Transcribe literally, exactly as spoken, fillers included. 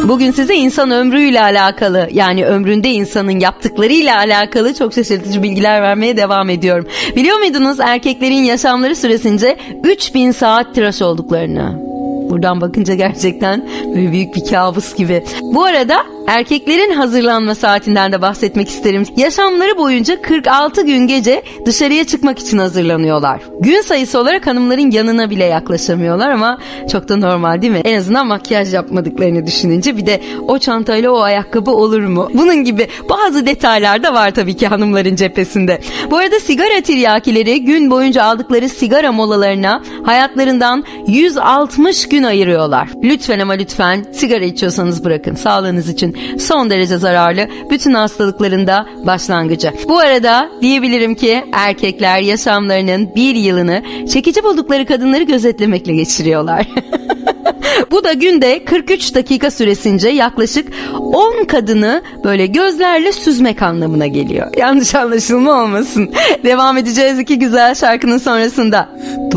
Bugün size insan ömrüyle alakalı, yani ömründe insanın yaptıklarıyla alakalı çok şaşırtıcı bilgiler vermeye devam ediyorum. Biliyor muydunuz erkeklerin yaşamları süresince üç bin saat tıraş olduklarını? Buradan bakınca gerçekten böyle büyük bir kabus gibi. Bu arada erkeklerin hazırlanma saatinden de bahsetmek isterim. Yaşamları boyunca kırk altı gün gece dışarıya çıkmak için hazırlanıyorlar. Gün sayısı olarak hanımların yanına bile yaklaşamıyorlar ama çok da normal değil mi? En azından makyaj yapmadıklarını düşününce bir de o çantayla o ayakkabı olur mu? Bunun gibi bazı detaylar da var tabii ki hanımların cephesinde. Bu arada sigara tiryakileri gün boyunca aldıkları sigara molalarına hayatlarından yüz altmış gün ayırıyorlar. Lütfen ama lütfen sigara içiyorsanız bırakın. Sağlığınız için son derece zararlı. Bütün hastalıkların da başlangıcı. Bu arada diyebilirim ki erkekler yaşamlarının bir yılını çekici buldukları kadınları gözetlemekle geçiriyorlar. Bu da günde kırk üç dakika süresince yaklaşık on kadını böyle gözlerle süzmek anlamına geliyor. Yanlış anlaşılma olmasın. Devam edeceğiz iki güzel şarkının sonrasında.